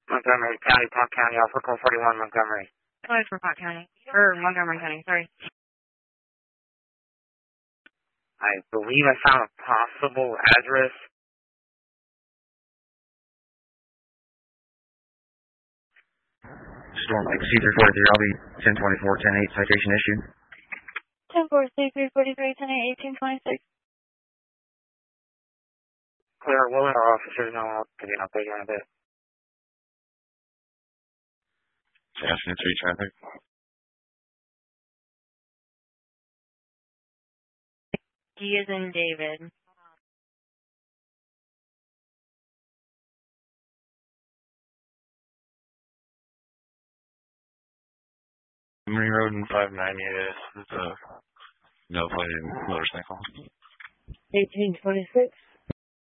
Montgomery County, Park County, Alpha Call 41, Montgomery. Sorry for Park County. Or Montgomery County, sorry. I believe I found a possible address. Storm C343, I'll be 1024, 10-8, citation issued. 10-4, C343, 10-8, 1826. Clear, we'll let our officers know. I'll give you an update here in a bit. Avenue 3 traffic. D is in David. Montgomery Road and 590 is a no-plated motorcycle. 1826.